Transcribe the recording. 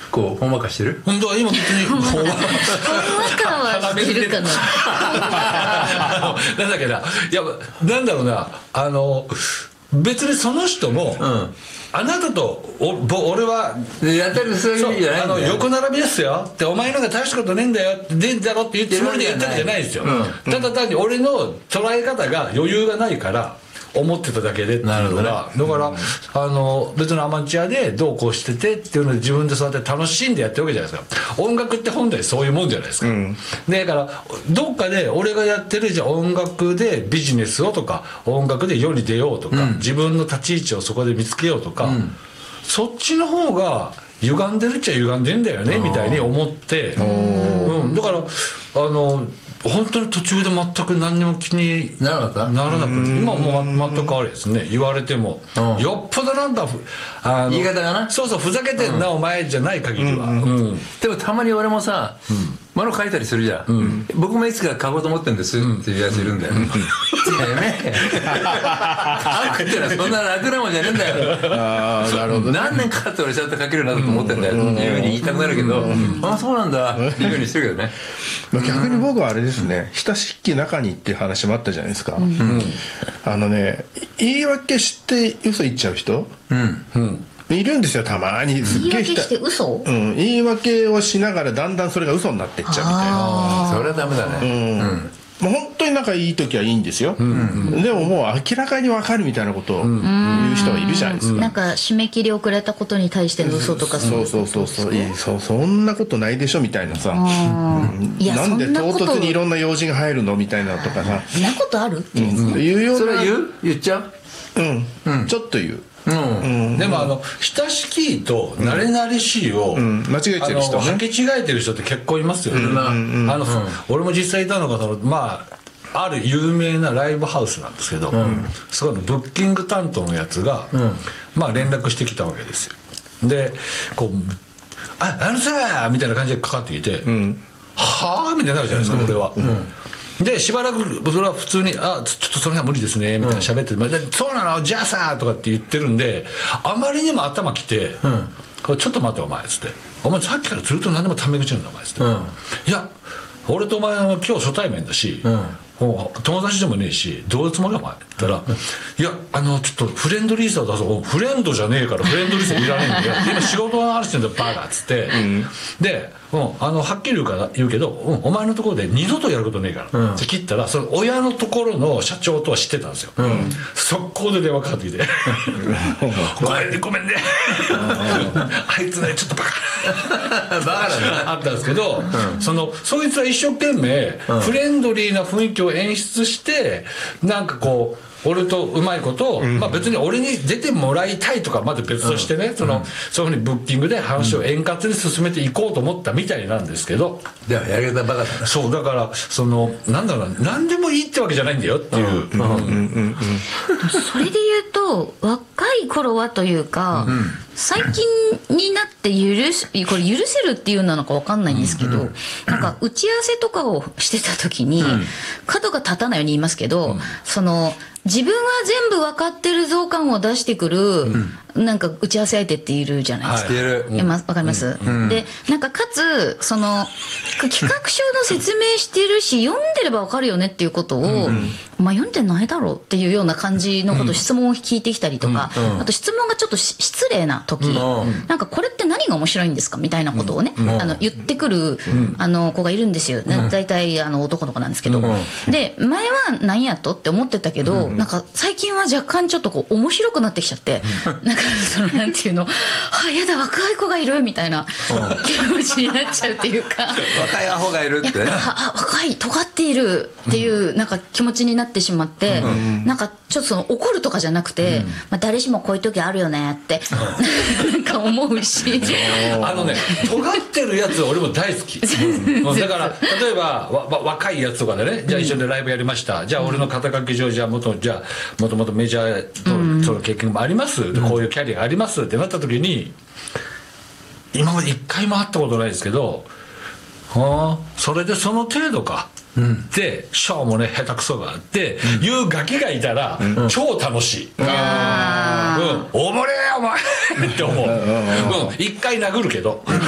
こうほんわかしてる？ 本当は今別にほんわほんわかはしてるかな。 なんだっけな、いやなんだろうな、別にその人も、あなたと俺はやってるそういう意味じゃないんだよ。 横並びですよってお前なんか大したことねえんだよって出んだろって言うつもりで言ってるんじゃないですよ、ただ単に俺の捉え方が余裕がないから思ってただけでっていうのが、だから別のアマチュアでどうこうしててっていうので自分でそうやって楽しんでやってるわけじゃないですか。音楽って本来そういうもんじゃないですか、だからどっかで俺がやってるじゃあ音楽でビジネスをとか音楽で世に出ようとか、自分の立ち位置をそこで見つけようとか、そっちの方が歪んでるっちゃ歪んでんだよねみたいに思って、だから本当に途中で全く何にも気にならなく今はもう全くあれですね、言われてもよっぽどなんだ言い方がな、 そうそうふざけてんなお前じゃない限りは。 でもたまに俺もさもの書いたりするじゃん、僕もいつか書こうと思ってるんですっていうやついるんだよ。てめえ書くってのはそんな楽なもんじゃねえんだよ。 なるほど。 何年かかって俺ちゃんと書けるようになったと思ってんだよっていうふうに言いたくなるけど、ああそうなんだっていうふうにしてるけどね。 逆に僕はあれですね、親しき中にっていう話もあったじゃないですか。言い訳して嘘言っちゃう人いるんですよ、たまに。 言い訳して嘘？ 言い訳をしながらだんだんそれが嘘になってっちゃうみたいな。 それはダメだね。 もう本当に仲いい時はいいんですよ、でももう明らかに分かるみたいなことを言う人はいるじゃないですか。 なんか締め切り遅れたことに対しての嘘とかそうそんなことないでしょみたいなさ、なんで唐突にいろんな用事が入るのみたいなとかさ、 そんなことあるって言うような。 それは言っちゃう？ ちょっと言う。 でも親しきと慣れ慣れしいを間違えてる人ね、 履き違えてる人って結構いますよね。俺も実際いたのがある有名なライブハウスなんですけど、そこのブッキング担当のやつが連絡してきたわけですよ。でこう「あのさ」みたいな感じでかかってきて「はあ?」みたいになるじゃないですか、俺は。でしばらくそれは普通に「ちょっとそれは無理ですね」みたいな喋って「そうなのじゃあさ」とかって言ってるんで、あまりにも頭きて「ちょっと待ってお前」っつって「お前さっきからずっと何でもタメ口なんだお前」っつって「いや俺とお前は今日初対面だし友達でもねえしどういうつもりだお前」って言ったら「いやちょっとフレンドリーさだぞ」「フレンドじゃねえからフレンドリーさいらねえんだよ」今仕事の話してんだよバカ」っつってではっきり言うけどお前のところで二度とやることねえからって切ったら、その親のところの社長とは知ってたんですよ。速攻で電話かかってきて「ごめんねあいつねちょっとバカバカだな」あったんですけど、そいつは一生懸命フレンドリーな雰囲気を演出してなんかこう俺とうまいことを、別に俺に出てもらいたいとかまで別としてね、そういうふうにブッキングで話を円滑に進めていこうと思ったみたいなんですけど、 ではやり方バカだな。 そうだからなんだろうな、何でもいいってわけじゃないんだよっていう。 それで言うと若い頃はというか、最近になってこれ許せるっていうのか分かんないんですけど、なんか打ち合わせとかをしてた時に角が立たないように言いますけど、自分は全部分かってる増感を出してくる、なんか打ち合わせ相手っているじゃないですか。分かります、でなんかかつ企画書の説明してるし読んでれば分かるよねっていうことを、読んでないだろうっていうような感じのこと質問を聞いてきたりとか、あと質問がちょっと失礼な時、なんかこれって何が面白いんですかみたいなことをね、言ってくる子がいるんですよ。大体男の子なんですけど、で前は何やとって思ってたけど、なんか最近は若干ちょっとこう面白くなってきちゃって、なんかなんていうの、やだ若い子がいるみたいな気持ちになっちゃうっていうか、 若いアホがいるって、 若い尖っているっていうなんか気持ちになってしまって、なんかちょっと怒るとかじゃなくて、誰しもこういう時あるよねってなんか思うし、 尖ってるやつ俺も大好き。だから例えば若いやつとかでね、じゃあ一緒にライブやりました、じゃあ俺の肩書き上じゃあもともとメジャーのその経験もあります、こういうキャリアがありますってなった時に、今まで一回も会ったことないですけど、それでその程度かでショーもね下手くそがあっていうガキがいたら超楽しい。おもれお前って思う。一回殴るけど